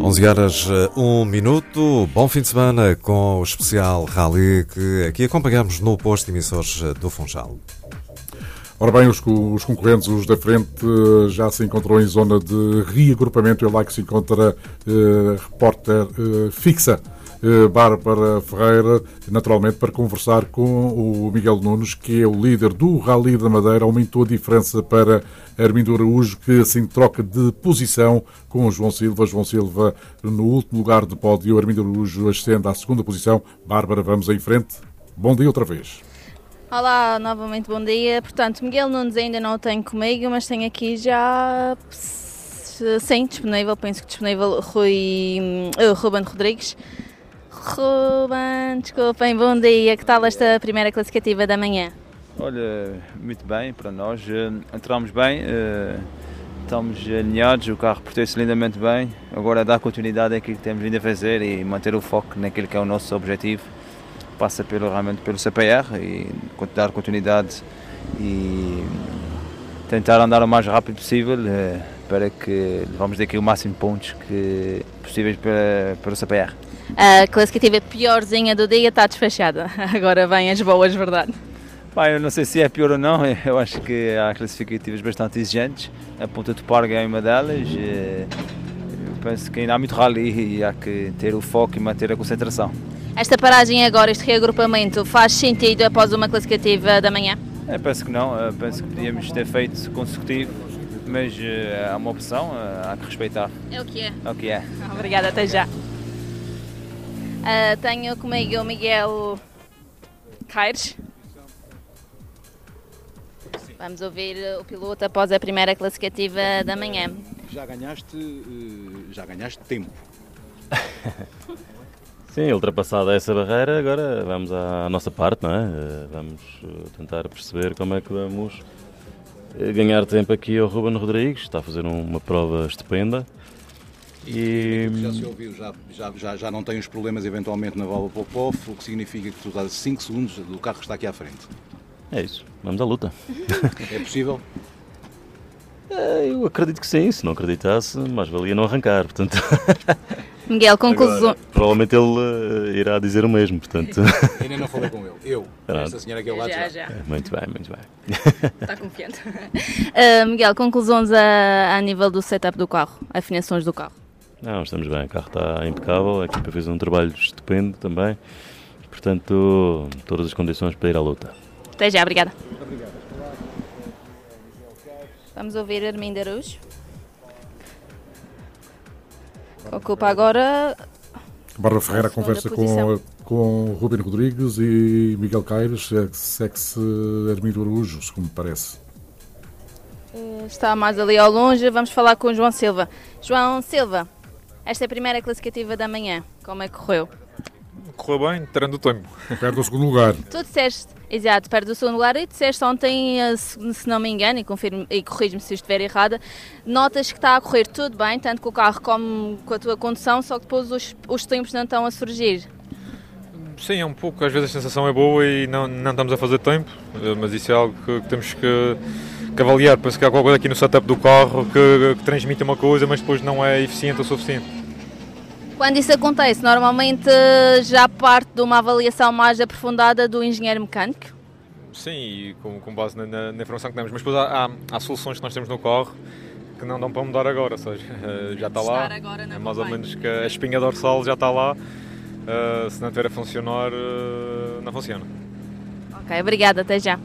11 horas, 1 minuto. Bom fim de semana com o especial Rally que aqui acompanhamos no posto de emissores do Funchal. Ora bem, os concorrentes, os da frente, já se encontrou em zona de reagrupamento. É lá que se encontra a repórter fixa, Bárbara Ferreira, naturalmente para conversar com o Miguel Nunes, que é o líder do Rally da Madeira. Aumentou a diferença para Armindo Araújo, que assim troca de posição com o João Silva. João Silva no último lugar de pódio, Armindo Araújo ascende à segunda posição. Bárbara, vamos em frente. Bom dia outra vez. Olá, novamente bom dia. Portanto, Miguel Nunes ainda não o tenho comigo, mas tenho aqui já, sim, disponível, penso que disponível, Ruben Rodrigues. Ruben, desculpem, bom dia. Que tal esta primeira classificativa da manhã? Olha, muito bem para nós, entramos bem, estamos alinhados, o carro portou-se lindamente bem. Agora dar continuidade àquilo que temos vindo a fazer e manter o foco naquilo que é o nosso objetivo. Passa realmente pelo CPR e dar continuidade e tentar andar o mais rápido possível para que vamos daqui o máximo de pontos possíveis para o CPR. A classificativa piorzinha do dia está despachada, agora vêm as boas, verdade? Bem, eu não sei se é pior ou não, eu acho que há classificativas bastante exigentes, a Ponta do Parga é uma delas, eu penso que ainda há muito rally e há que ter o foco e manter a concentração. Esta paragem agora, este reagrupamento, faz sentido após uma classificativa da manhã? Eu penso que não, penso que podíamos ter feito consecutivo, mas há uma opção, há que respeitar. É o que é. É o que é. Obrigada, até já. Tenho comigo o Miguel Caires. Vamos ouvir o piloto após a primeira classificativa da manhã. Já ganhaste tempo. Sim, ultrapassada essa barreira, agora vamos à nossa parte, não é? Vamos tentar perceber como é que vamos ganhar tempo aqui ao Ruben Rodrigues. Está a fazer uma prova estupenda. E já se ouviu, já não tem os problemas eventualmente na válvula pop-off, o que significa que tu estás a 5 segundos do carro que está aqui à frente. É isso, vamos à luta. É possível? Eu acredito que sim, se não acreditasse, mais valia não arrancar, portanto... Miguel, conclusão... Provavelmente ele irá dizer o mesmo, portanto... Ainda não falei com ele, esta senhora aqui ao lado já. Muito bem. Está confiante. Miguel, conclusões a nível do setup do carro, afinações do carro? Não, estamos bem, o carro está impecável, a equipa fez um trabalho estupendo também, portanto, todas as condições para ir à luta. Até já, obrigada. Vamos ouvir Armindo Araújo. Ocupa agora... Bárbara Ferreira conversa com Ruben Rodrigues e Miguel Caires, segue-se Armindo Araújo, segundo me parece. Está mais ali ao longe, vamos falar com o João Silva. João Silva, esta é a primeira classificativa da manhã, como é que correu? Correu bem, tirando o tempo. Perde o segundo lugar. Tu disseste, exato, perde o segundo lugar e disseste ontem, se não me engano, e corrijo-me se estiver errada, notas que está a correr tudo bem, tanto com o carro como com a tua condução, só que depois os tempos não estão a surgir. Sim, é um pouco, às vezes a sensação é boa e não estamos a fazer tempo, mas isso é algo que temos que avaliar. Penso que há qualquer coisa aqui no setup do carro que transmite uma coisa, mas depois não é eficiente o suficiente. Quando isso acontece, normalmente já parte de uma avaliação mais aprofundada do engenheiro mecânico? Sim, e com base na informação que temos, mas depois há soluções que nós temos no carro que não dão para mudar agora, ou seja, já está lá, é mais ou menos que a espinha dorsal já está lá, se não estiver a funcionar, não funciona. Ok, obrigada, até já.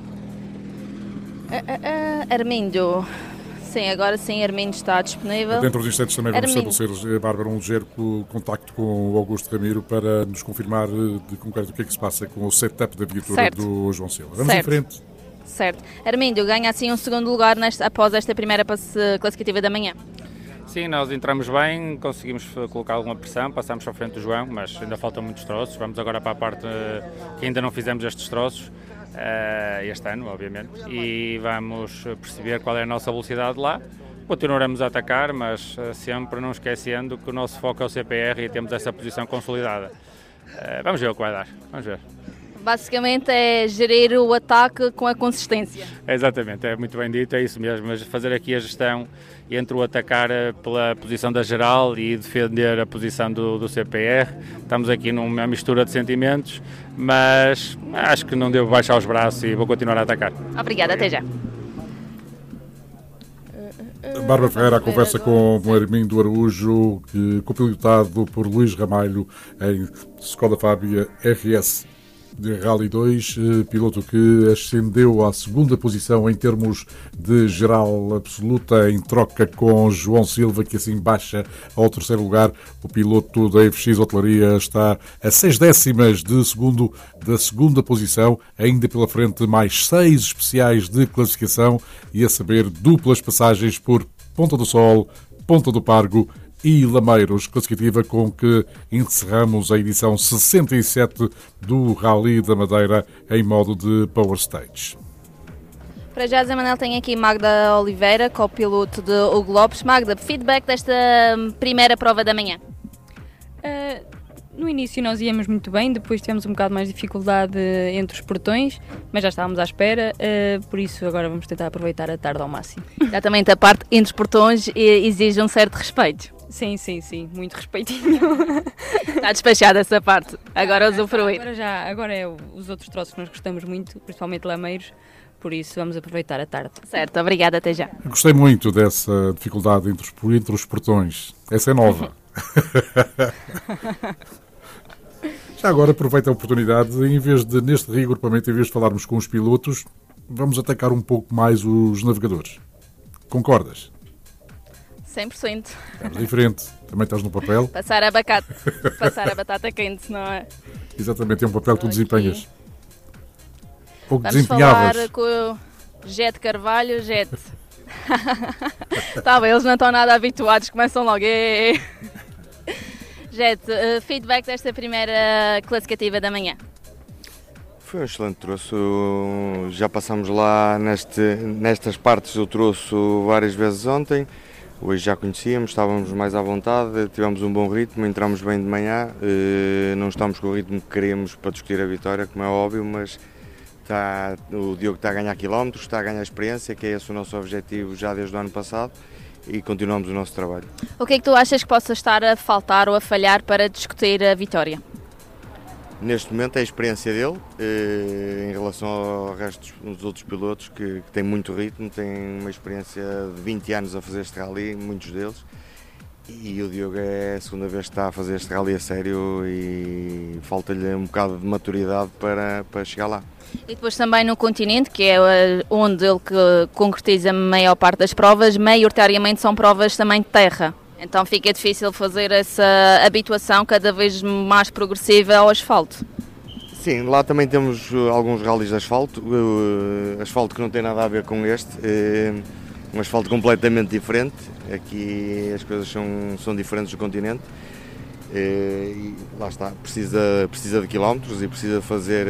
Armindo, sim, agora sim, Armindo está disponível. Dentro de instantes também vamos estabelecer, Bárbara, um ligeiro contacto com o Augusto Ramiro para nos confirmar de concreto o que é que se passa com o setup da viatura do João Silva. Vamos em frente. Certo. Armindo, ganha assim um segundo lugar após esta primeira classificativa da manhã. Sim, nós entramos bem, conseguimos colocar alguma pressão, passamos à frente do João, mas ainda faltam muitos troços. Vamos agora para a parte que ainda não fizemos estes troços, este ano, obviamente, e vamos perceber qual é a nossa velocidade lá. Continuaremos a atacar, mas sempre não esquecendo que o nosso foco é o CPR e temos essa posição consolidada. Vamos ver o que vai dar, vamos ver. Basicamente é gerir o ataque com a consistência. Exatamente, é muito bem dito, é isso mesmo, mas fazer aqui a gestão entre o atacar pela posição da geral e defender a posição do CPR. Estamos aqui numa mistura de sentimentos, mas acho que não devo baixar os braços e vou continuar a atacar. Obrigada, até já. Bárbara Ferreira, a conversa com o Armindo Araújo, copilotado por Luís Ramalho em Skoda Fábia RS de Rally 2, piloto que ascendeu à segunda posição em termos de geral absoluta, em troca com João Silva, que assim baixa ao terceiro lugar. O piloto da FX Hotelaria está a 6 décimas de segundo da segunda posição, ainda pela frente mais 6 especiais de classificação e a saber duplas passagens por Ponta do Sol, Ponta do Pargo e Lameiros, classificativa com que encerramos a edição 67 do Rally da Madeira em modo de Power Stage. Para já, Zé Manel, tem aqui Magda Oliveira, copiloto de Hugo Lopes. Magda, feedback desta primeira prova da manhã? No início nós íamos muito bem, depois tivemos um bocado mais de dificuldade entre os portões, mas já estávamos à espera, por isso agora vamos tentar aproveitar a tarde ao máximo. Exatamente, a parte entre os portões exige um certo respeito. Sim, muito respeitinho. Está despachada essa parte, agora usufruir. Agora é os outros troços que nós gostamos muito, principalmente Lameiros, por isso vamos aproveitar a tarde. Certo, obrigada, até já. Gostei muito dessa dificuldade entre os portões, essa é nova. Já agora aproveito a oportunidade, neste reagrupamento, em vez de falarmos com os pilotos, vamos atacar um pouco mais os navegadores. Concordas? 100%. É diferente. Também estás no papel. Passar a batata quente, não é? Exatamente, é um papel que tu desempenhas. Ou que vamos desempenhavas. Falar com o Jet Carvalho, Jet. Tá bem, eles não estão nada habituados, começam logo. Jet, feedback desta primeira classificativa da manhã? Foi um excelente troço, já passámos lá nestas partes do troço várias vezes ontem, hoje já conhecíamos, estávamos mais à vontade, tivemos um bom ritmo, entramos bem de manhã, não estamos com o ritmo que queríamos para discutir a vitória, como é óbvio, mas o Diogo está a ganhar quilómetros, está a ganhar experiência, que é esse o nosso objetivo já desde o ano passado, e continuamos o nosso trabalho. O que é que tu achas que possa estar a faltar ou a falhar para discutir a vitória? Neste momento é a experiência dele, em relação ao resto dos outros pilotos que têm muito ritmo, têm uma experiência de 20 anos a fazer este rally, muitos deles, e o Diogo é a segunda vez que está a fazer este rally a sério e falta-lhe um bocado de maturidade para chegar lá. E depois também no continente, que é onde ele concretiza a maior parte das provas, maioritariamente são provas também de terra. Então fica difícil fazer essa habituação cada vez mais progressiva ao asfalto. Sim, lá também temos alguns rallies de asfalto, asfalto que não tem nada a ver com este, um asfalto completamente diferente, aqui as coisas são diferentes do continente. E lá está, precisa de quilómetros e precisa fazer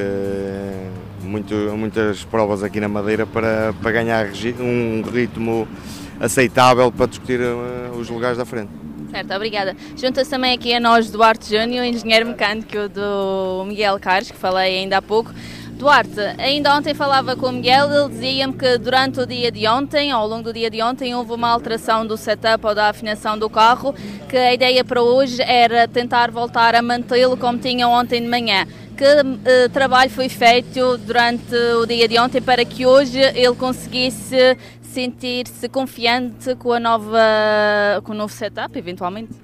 muitas provas aqui na Madeira para ganhar um ritmo aceitável para discutir os lugares da frente. Certo, obrigada. Junta-se também aqui a nós Duarte Júnior, engenheiro mecânico do Miguel Carlos, que falei ainda há pouco. Duarte, ainda ontem falava com o Miguel, ele dizia-me que durante o dia de ontem, ao longo do dia de ontem, houve uma alteração do setup ou da afinação do carro, que a ideia para hoje era tentar voltar a mantê-lo como tinha ontem de manhã. Que trabalho foi feito durante o dia de ontem para que hoje ele conseguisse sentir-se confiante com o novo setup, eventualmente?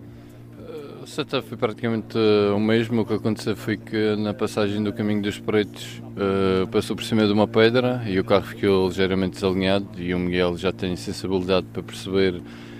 O setup foi praticamente o mesmo. O que aconteceu foi que na passagem do caminho dos Pretos passou por cima de uma pedra e o carro ficou ligeiramente desalinhado, e o Miguel já tem sensibilidade para perceber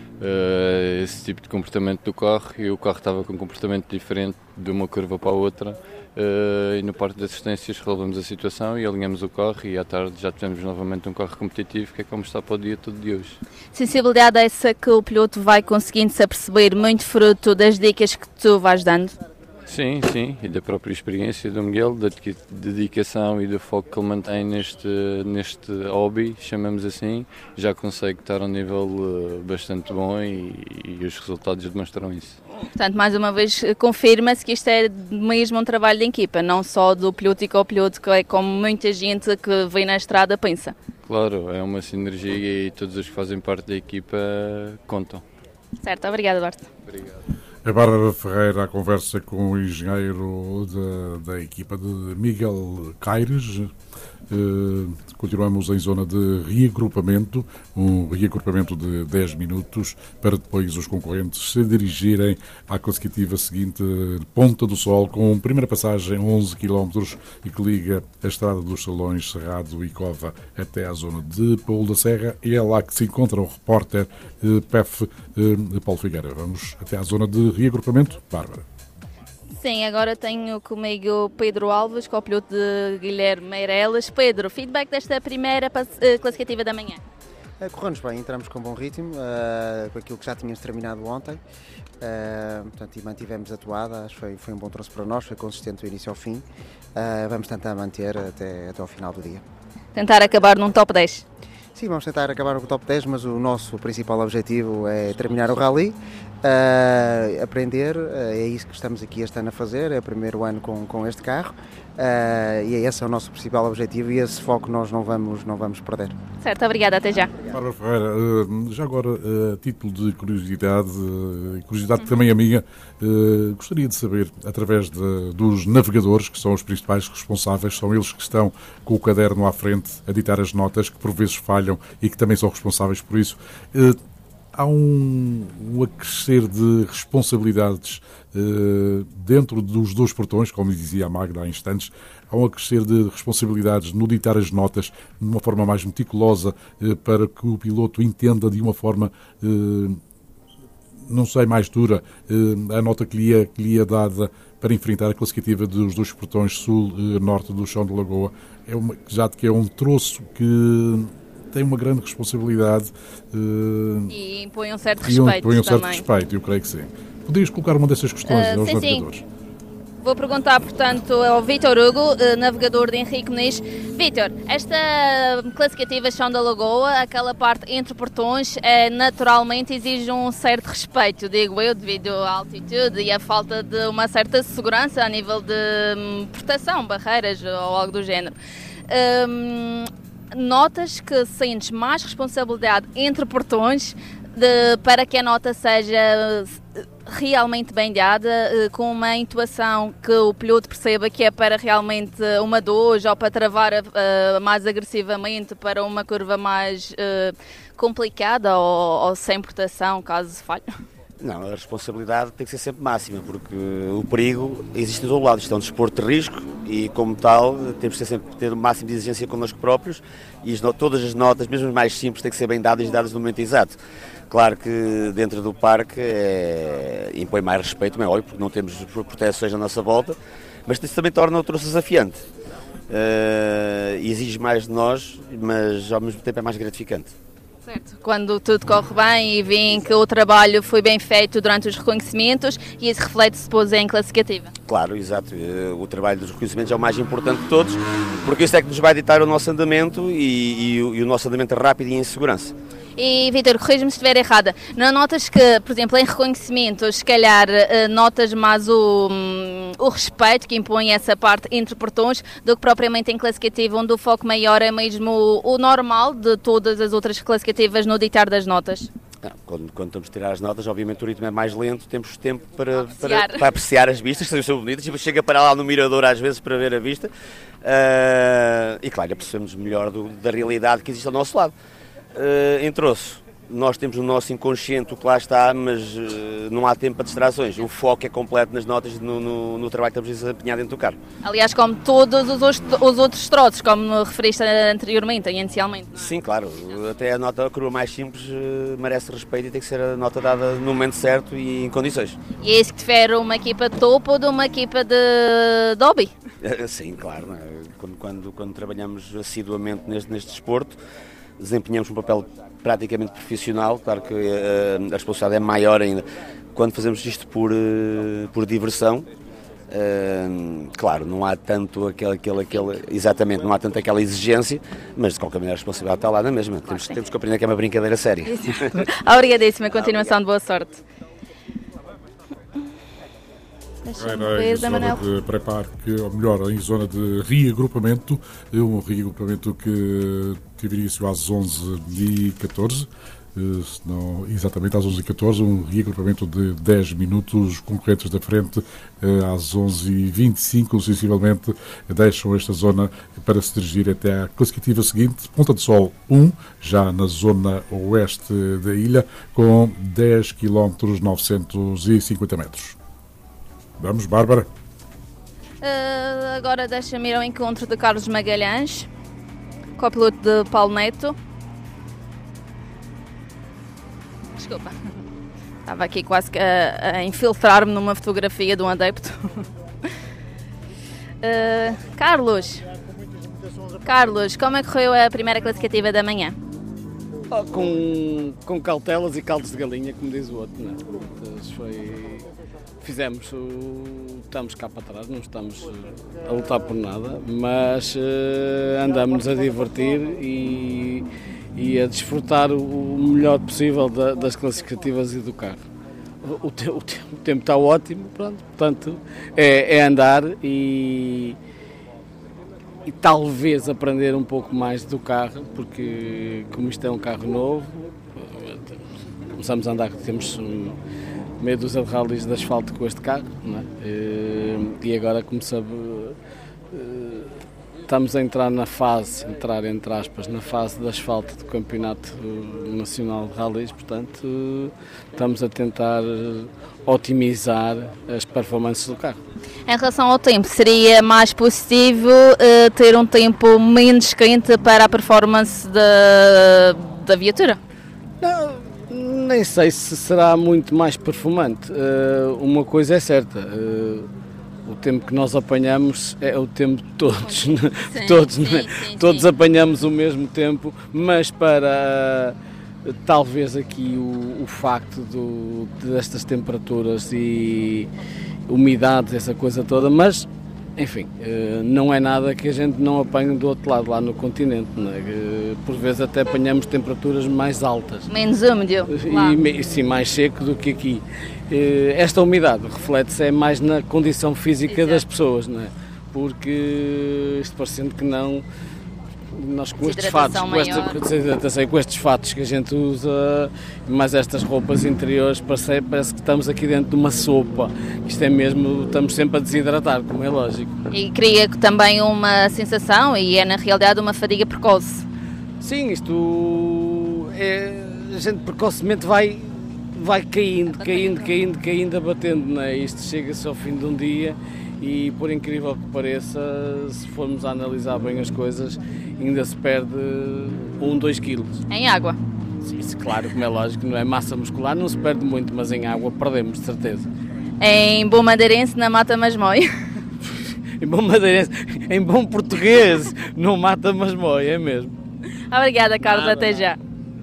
esse tipo de comportamento do carro, e o carro estava com um comportamento diferente de uma curva para a outra, e no parque de assistências resolvemos a situação e alinhamos o carro, e à tarde já tivemos novamente um carro competitivo, que é como está para o dia todo de hoje. Sensibilidade essa que o piloto vai conseguindo se aperceber, muito fruto das dicas que tu vais dando? Sim, e da própria experiência do Miguel, da dedicação e do foco que ele mantém neste hobby, chamamos assim, já consegue estar a um nível bastante bom e os resultados demonstram isso. Portanto, mais uma vez, confirma-se que isto é mesmo um trabalho de equipa, não só do piloto e co-piloto, que é como muita gente que vem na estrada pensa. Claro, é uma sinergia e todos os que fazem parte da equipa contam. Certo, obrigada, Duarte. Obrigado. A Bárbara Ferreira, a conversa com o engenheiro da equipa de Miguel Caires. Continuamos em zona de reagrupamento, um reagrupamento de 10 minutos, para depois os concorrentes se dirigirem à consecutiva seguinte Ponta do Sol, com primeira passagem 11 km e que liga a Estrada dos Salões, Cerrado e Cova até à zona de Paulo da Serra, e é lá que se encontra o repórter PEF Paulo Figueira. Vamos até à zona de reagrupamento. Bárbara. Sim, agora tenho comigo Pedro Alves, co-piloto de Guilherme Meireles. Pedro, feedback desta primeira classificativa da manhã? Correu-nos bem, entramos com bom ritmo, com aquilo que já tínhamos terminado ontem, portanto, e mantivemos a toada. Acho que foi um bom troço para nós, foi consistente do início ao fim. Vamos tentar manter até ao final do dia. Tentar acabar num top 10? Sim, vamos tentar acabar no top 10, mas o nosso principal objetivo é terminar o rally, aprender, é isso que estamos aqui este ano a fazer, é o primeiro ano com este carro, e esse é o nosso principal objetivo e esse foco nós não vamos perder. Certo, obrigada, até já. Bárbara Ferreira, já agora, a título de curiosidade também a minha, gostaria de saber, através dos navegadores, que são os principais responsáveis, são eles que estão com o caderno à frente a ditar as notas, que por vezes falham e que também são responsáveis por isso. Há um acrescer de responsabilidades dentro dos dois portões, como dizia a Magda há instantes, há um acrescer de responsabilidades no ditar as notas de uma forma mais meticulosa para que o piloto entenda de uma forma, não sei, mais dura, a nota que lhe é dada para enfrentar a classificativa dos dois portões sul-norte do Chão de Lagoa. Já que é um troço que tem uma grande responsabilidade e impõe um certo respeito eu creio que sim. Poderias colocar uma dessas questões aos navegadores? Sim. Vou perguntar, portanto, ao Vítor Hugo, navegador de Henrique Muniz. Vítor, esta classificativa Chão da Lagoa, aquela parte entre portões, naturalmente exige um certo respeito, digo eu, devido à altitude e à falta de uma certa segurança a nível de proteção, barreiras ou algo do género. Notas que sentes mais responsabilidade entre portões para que a nota seja realmente bem dada, com uma intuação que o piloto perceba que é para realmente uma 2 ou para travar mais agressivamente para uma curva mais complicada ou sem proteção, caso falhe? Não, a responsabilidade tem que ser sempre máxima, porque o perigo existe em todo lado. Isto é um desporto de risco e, como tal, temos que sempre ter o máximo de exigência connosco próprios e todas as notas, mesmo as mais simples, têm que ser bem dadas e dadas no momento exato. Claro que dentro do parque impõe mais respeito, é óbvio, porque não temos proteções à nossa volta, mas isso também torna o troço desafiante. Exige mais de nós, mas ao mesmo tempo é mais gratificante. Certo. Quando tudo corre bem e veem que o trabalho foi bem feito durante os reconhecimentos e isso reflete-se depois em classificativa. Claro, exato. O trabalho dos reconhecimentos é o mais importante de todos, porque isso é que nos vai ditar o nosso andamento e o nosso andamento rápido e em segurança. E, Vítor, corrija-me se estiver errada, não notas que, por exemplo, em reconhecimentos, se calhar notas mais o respeito que impõe essa parte entre portões do que propriamente em classificativa, onde o foco maior é mesmo o normal de todas as outras classificativas no ditar das notas? Quando estamos a tirar as notas, obviamente o ritmo é mais lento, temos tempo para apreciar as vistas, que são bonitas, e chega para lá no mirador às vezes para ver a vista, e claro, percebemos melhor da realidade que existe ao nosso lado. Em troço, nós temos o nosso inconsciente, o que lá está, mas não há tempo para distrações. O foco é completo nas notas, no trabalho que estamos a desempenhar dentro do carro. Aliás, como todos os outros troços, como referiste anteriormente, inicialmente. Sim, claro. Até a curva mais simples merece respeito e tem que ser a nota dada no momento certo e em condições. E é isso que difere uma equipa de topo de uma equipa de hobby? Sim, claro. Não é? Quando trabalhamos assiduamente neste desporto, desempenhamos um papel praticamente profissional. Claro que a responsabilidade é maior ainda quando fazemos isto por diversão, Claro, não há tanto exatamente, não há tanto aquela exigência, mas de qualquer maneira a responsabilidade está lá na mesma. Temos que aprender que é uma brincadeira séria. Obrigadíssima, continuação de boa sorte. Em zona de pré-parque, ou melhor, em zona de reagrupamento, um reagrupamento que teve início às 11h14, se não, exatamente às 11h14, um reagrupamento de 10 minutos, concorrentes da frente às 11h25, sensivelmente, deixam esta zona para se dirigir até à classificativa seguinte, Ponta de Sol 1, já na zona oeste da ilha, com 10 km 950 metros. Vamos, Bárbara. Agora deixa-me ir ao encontro de Carlos Magalhães, copiloto de Paulo Neto. Desculpa, estava aqui quase que a infiltrar-me numa fotografia de um adepto. Carlos, como é que correu a primeira classificativa da manhã? Com cautelas e caldos de galinha, como diz o outro, não é? Estamos cá para trás, não estamos a lutar por nada, mas andamos a divertir e a desfrutar o melhor possível das classificativas e do carro. O tempo está ótimo, pronto, portanto é andar e talvez aprender um pouco mais do carro, porque como isto é um carro novo, começamos a andar, temos meia dúzia de rallies de asfalto com este carro, não é? E agora estamos a entrar entre aspas, na fase de asfalto do Campeonato Nacional de Rallies, portanto estamos a tentar otimizar as performances do carro. Em relação ao tempo, seria mais positivo ter um tempo menos quente para a performance da viatura? Não, nem sei se será muito mais performante. Uma coisa é certa, o tempo que nós apanhamos é o tempo de todos, sim, todos apanhamos o mesmo tempo, mas para talvez aqui o facto destas temperaturas e umidades, essa coisa toda, mas enfim, não é nada que a gente não apanhe do outro lado, lá no continente, não é? Por vezes até apanhamos temperaturas mais altas. Menos úmido. E sim, mais seco do que aqui. Esta umidade reflete-se mais na condição física, exato, das pessoas, não é? Porque isto parecendo que não, nós com estes fatos, com estes fatos que a gente usa, mais estas roupas interiores, parece que estamos aqui dentro de uma sopa. Isto é mesmo, estamos sempre a desidratar, como é lógico. E cria também uma sensação, e é na realidade uma fadiga precoce. Sim, isto é, a gente precocemente vai caindo, abatendo, não é? Isto chega-se ao fim de um dia e, por incrível que pareça, se formos a analisar bem as coisas, ainda se perde 2 quilos. Em água? Sim, claro, como é lógico, não é? Massa muscular não se perde muito, mas em água perdemos, de certeza. Em bom madeirense, na mata mas mói. Em bom madeirense, em bom português, não mata mas mói, é mesmo. Obrigada, Carlos, até já.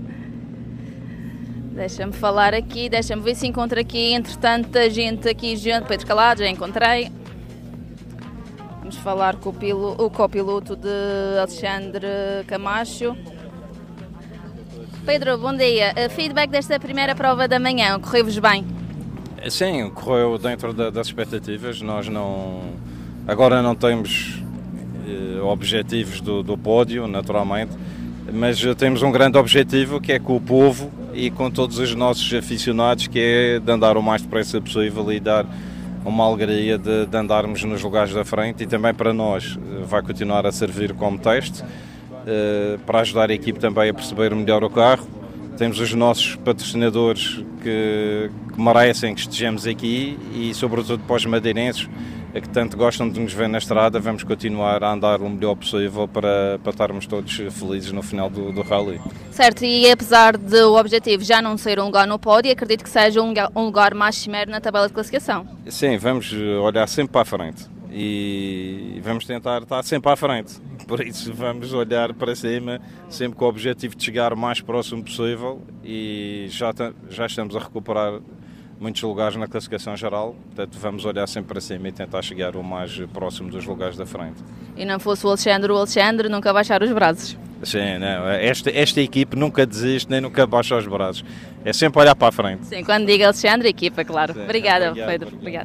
Deixa-me falar aqui, deixa-me ver se encontro aqui, entretanto, a gente aqui junto, Pedro Calado, já encontrei. Vamos falar com o copiloto de Alexandre Camacho. Pedro, bom dia. Feedback desta primeira prova da manhã, correu-vos bem? Sim, correu dentro das expectativas. Nós agora não temos objetivos do pódio, naturalmente, mas temos um grande objetivo, que é com o povo e com todos os nossos aficionados, que é de andar o mais depressa possível e dar uma alegria de andarmos nos lugares da frente, e também para nós vai continuar a servir como teste, para ajudar a equipe também a perceber melhor o carro. Temos os nossos patrocinadores que merecem que estejamos aqui, e sobretudo para os madeirenses, que tanto gostam de nos ver na estrada. Vamos continuar a andar o melhor possível para estarmos todos felizes no final do rally. Certo, e apesar do objetivo já não ser um lugar no pódio, acredito que seja um lugar mais cimeiro na tabela de classificação. Sim, vamos olhar sempre para a frente e vamos tentar estar sempre à frente. Por isso vamos olhar para cima, sempre com o objetivo de chegar o mais próximo possível, e já estamos a recuperar muitos lugares na classificação geral, portanto vamos olhar sempre para cima e tentar chegar o mais próximo dos lugares da frente. E não fosse o Alexandre nunca baixar os braços. Sim, não, esta equipe nunca desiste nem nunca baixa os braços, é sempre olhar para a frente. Sim, quando diga Alexandre, equipa, claro. Sim, obrigada, obrigado, Pedro. Obrigada.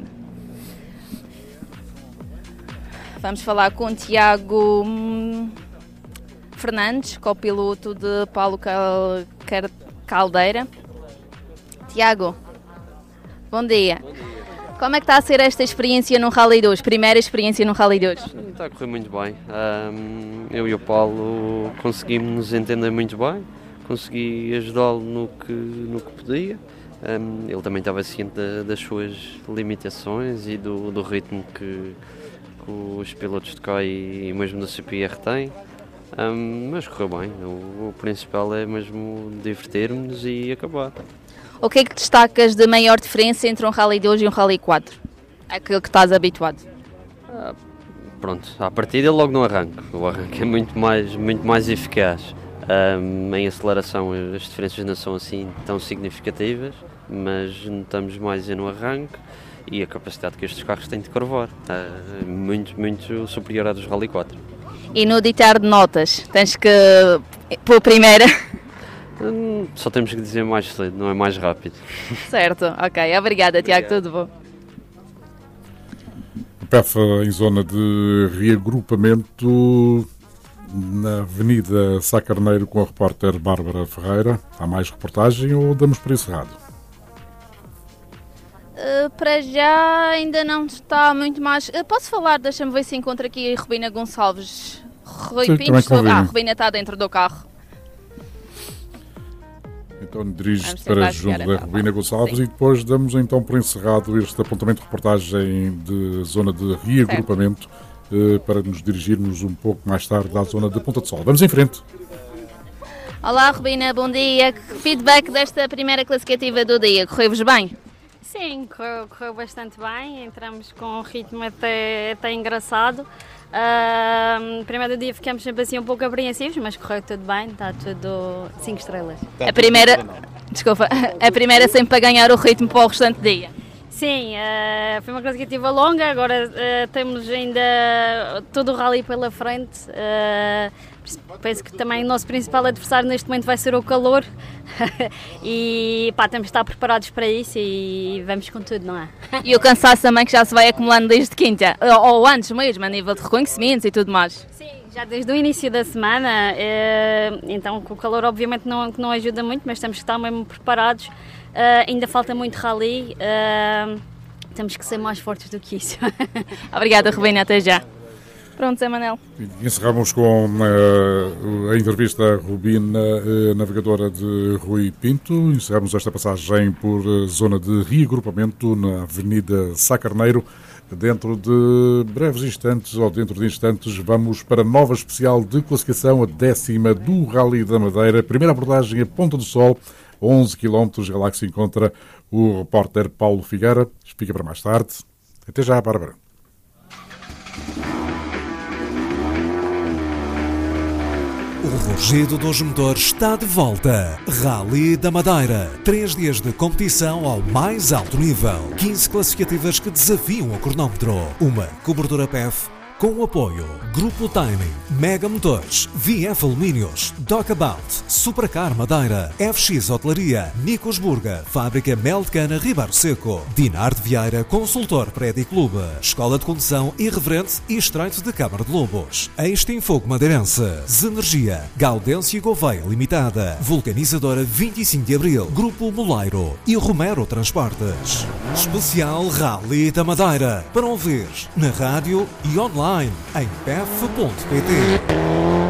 Vamos falar com o Tiago Fernandes, copiloto de Paulo Caldeira. Tiago, bom dia. Como é que está a ser esta experiência no Rally 2? Primeira experiência no Rally 2? Está a correr muito bem. Eu e o Paulo conseguimos nos entender muito bem. Consegui ajudá-lo no que podia. Ele também estava ciente das suas limitações e do ritmo que os pilotos de cá e mesmo da CPR têm. Mas correu bem. O principal é mesmo divertir-nos e acabar. O que é que destacas de maior diferença entre um Rally 2 e um Rally 4? Aquilo que estás habituado? Pronto, à partida logo no arranque. O arranque é muito mais eficaz. Em aceleração as diferenças não são assim tão significativas, mas notamos mais no arranque e a capacidade que estes carros têm de curvar. Muito superior à dos Rally 4. E no ditar de notas, tens que pôr a primeira? Só temos que dizer mais cedo, não é mais rápido. Certo, ok. Obrigada, Tiago, tudo bom. PEF em zona de reagrupamento na Avenida Sá Carneiro com a repórter Bárbara Ferreira. Há mais reportagem ou damos por encerrado? Para já ainda não está muito mais... Posso falar? Deixa-me ver se encontro aqui a Rubina Gonçalves. Rui Pinto sobre... Rubina está dentro do carro. Então dirige-te para junto da Rubina Gonçalves. Sim. E depois damos então por encerrado este apontamento de reportagem de zona de reagrupamento para nos dirigirmos um pouco mais tarde à zona de Ponta de Sol. Vamos em frente. Olá Rubina, bom dia. Que feedback desta primeira classificativa do dia? Correu-vos bem? Sim, correu bastante bem. Entramos com um ritmo até engraçado. Primeiro dia ficamos sempre assim um pouco apreensivos, mas correu tudo bem, está tudo 5 estrelas. A primeira sempre para ganhar o ritmo para o restante dia. Sim, foi uma classificativa longa, agora temos ainda todo o rally pela frente. Penso que também o nosso principal adversário neste momento vai ser o calor e temos de estar preparados para isso e vamos com tudo, não é? E o cansaço também que já se vai acumulando desde quinta, ou antes mesmo, a nível de reconhecimentos e tudo mais. Sim, já desde o início da semana, então com o calor obviamente não ajuda muito, mas temos que estar mesmo preparados, ainda falta muito rally, temos que ser mais fortes do que isso. Obrigada Rubina, até já. Pronto, Zé Manel. Encerramos com a entrevista à Rubina, navegadora de Rui Pinto. Encerramos esta passagem por zona de reagrupamento na Avenida Sá Carneiro. Dentro de breves instantes, ou dentro de instantes, vamos para a nova especial de classificação, a 10ª do Rally da Madeira. Primeira abordagem a Ponta do Sol, 11 km. Lá que se encontra o repórter Paulo Figueira. Explica para mais tarde. Até já, Bárbara. O rugido dos motores está de volta. Rally da Madeira. 3 dias de competição ao mais alto nível. 15 classificativas que desafiam o cronómetro. Uma cobertura PEF com o apoio Grupo Timing, Mega Motores, VF Alumínios, Dockabout, Supracar Madeira, FX Hotelaria, Nicos Burga, Fábrica Mel de Cana Ribeiro Seco, Dinar de Vieira, Consultor Prédio Clube, Escola de Condução Irreverente e Estreito de Câmara de Lobos, Extinfogo Madeirense, Zenergia, Gaudêncio Gouveia Limitada, Vulcanizadora 25 de Abril, Grupo Moleiro e Romero Transportes. Especial Rally da Madeira, para ouvir na rádio e online em pef.pt.